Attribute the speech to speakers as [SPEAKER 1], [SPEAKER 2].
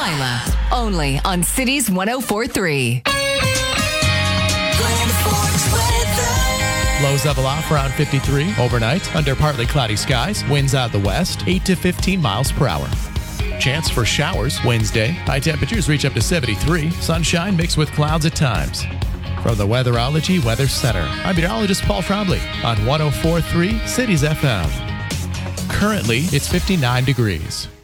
[SPEAKER 1] Lila, only on Cities 104.3.
[SPEAKER 2] Lows level off around 53 overnight under partly cloudy skies. Winds out the west, 8 to 15 miles per hour. Chance for showers Wednesday. High temperatures reach up to 73. Sunshine mixed with clouds at times. From the Weatherology Weather Center, I'm meteorologist Paul Trombley on 104.3 Cities FM. Currently, it's 59 degrees.